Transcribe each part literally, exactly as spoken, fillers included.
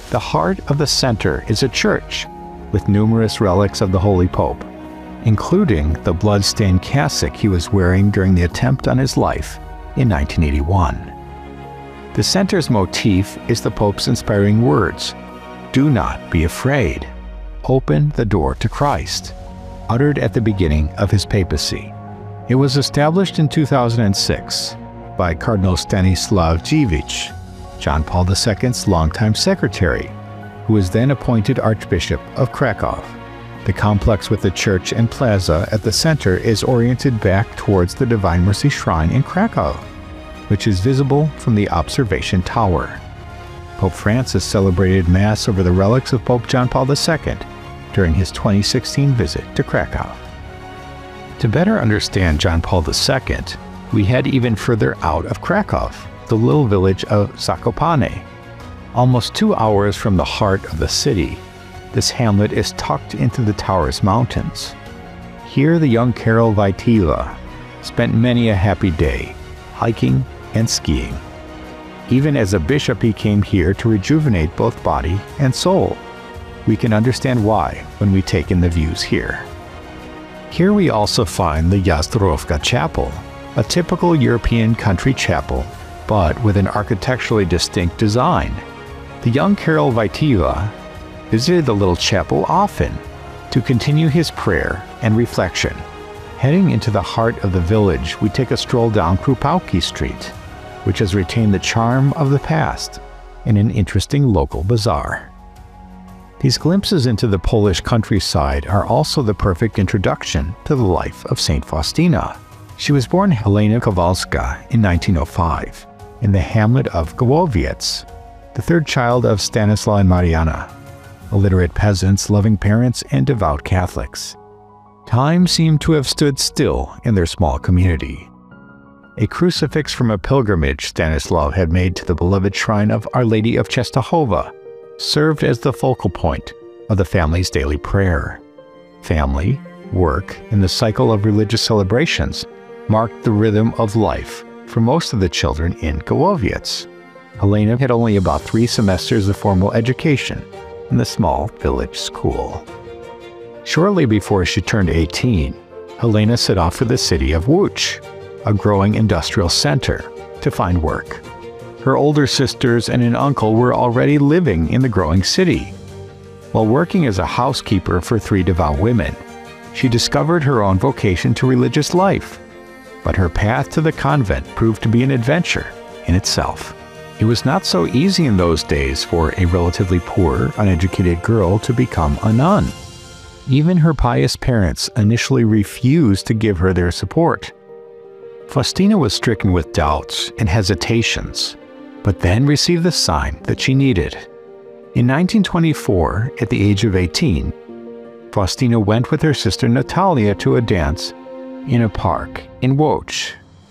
The heart of the center is a church with numerous relics of the Holy Pope, including the blood-stained cassock he was wearing during the attempt on his life in nineteen eighty-one. The center's motif is the Pope's inspiring words, "Do not be afraid. Open the door to Christ," uttered at the beginning of his papacy. It was established in two thousand six by Cardinal Stanislav Dziwisz, John Paul the Second's longtime secretary, who was then appointed Archbishop of Krakow. The complex with the church and plaza at the center is oriented back towards the Divine Mercy Shrine in Krakow, which is visible from the observation tower. Pope Francis celebrated Mass over the relics of Pope John Paul the Second during his twenty sixteen visit to Krakow. To better understand John Paul the Second, we head even further out of Krakow, the little village of Zakopane. Almost two hours from the heart of the city, this hamlet is tucked into the Taurus Mountains. Here the young Karol Wojtyła spent many a happy day, hiking and skiing. Even as a bishop, he came here to rejuvenate both body and soul. We can understand why when we take in the views here. Here we also find the Jazdrowka Chapel, a typical European country chapel, but with an architecturally distinct design. The young Karol Wojtyła visited the little chapel often to continue his prayer and reflection. Heading into the heart of the village, we take a stroll down Krupałki Street, which has retained the charm of the past in an interesting local bazaar. These glimpses into the Polish countryside are also the perfect introduction to the life of Saint Faustina. She was born Helena Kowalska in nineteen oh five in the hamlet of Głowiec, the third child of Stanislaw and Mariana, illiterate peasants, loving parents, and devout Catholics. Time seemed to have stood still in their small community. A crucifix from a pilgrimage Stanislaw had made to the beloved shrine of Our Lady of Częstochowa served as the focal point of the family's daily prayer. Family, work, and the cycle of religious celebrations marked the rhythm of life for most of the children in Głowiec. Helena had only about three semesters of formal education in the small village school. Shortly before she turned eighteen, Helena set off for the city of Łódź, a growing industrial center, to find work. Her older sisters and an uncle were already living in the growing city. While working as a housekeeper for three devout women, she discovered her own vocation to religious life. But her path to the convent proved to be an adventure in itself. It was not so easy in those days for a relatively poor, uneducated girl to become a nun. Even her pious parents initially refused to give her their support. Faustina was stricken with doubts and hesitations, but then received the sign that she needed. In nineteen twenty-four, at the age of eighteen, Faustina went with her sister Natalia to a dance in a park in Łódź.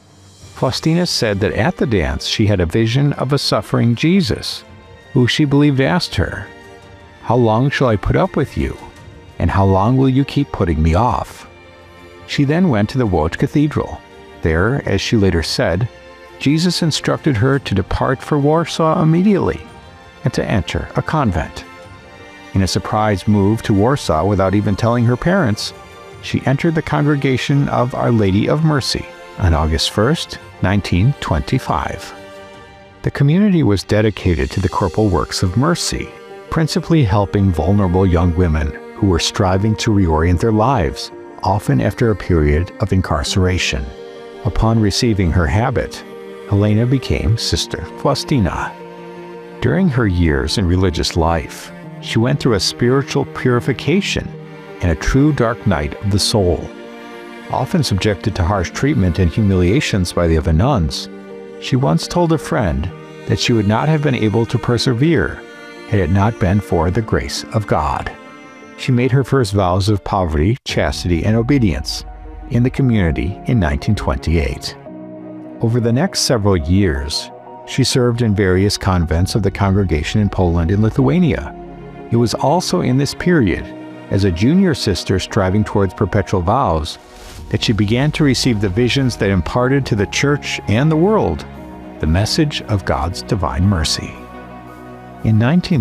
Faustina said that at the dance she had a vision of a suffering Jesus, who she believed asked her, "How long shall I put up with you? And how long will you keep putting me off?" She then went to the Łódź Cathedral. There, as she later said, Jesus instructed her to depart for Warsaw immediately and to enter a convent. In a surprise move to Warsaw without even telling her parents, she entered the Congregation of Our Lady of Mercy on August first, nineteen twenty-five. The community was dedicated to the corporal works of mercy, principally helping vulnerable young women who were striving to reorient their lives, often after a period of incarceration. Upon receiving her habit, Helena became Sister Faustina. During her years in religious life, she went through a spiritual purification and a true dark night of the soul. Often subjected to harsh treatment and humiliations by the other nuns, she once told a friend that she would not have been able to persevere had it not been for the grace of God. She made her first vows of poverty, chastity, and obedience in the community in nineteen twenty-eight. Over the next several years, she served in various convents of the congregation in Poland and Lithuania. It was also in this period, as a junior sister striving towards perpetual vows, that she began to receive the visions that imparted to the church and the world the message of God's divine mercy. In nineteen